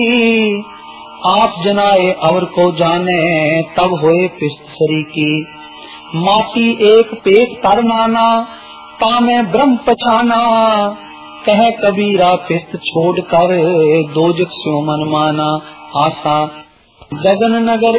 आप जनाए अवर को जाने तब होए पिस्त सरी की। माटी एक पेट तर नाना तामे ब्रह्म पछाना। कह कबीरा पिस्त छोड़ कर दोजक स्यो मन माना। आशा गगन नगर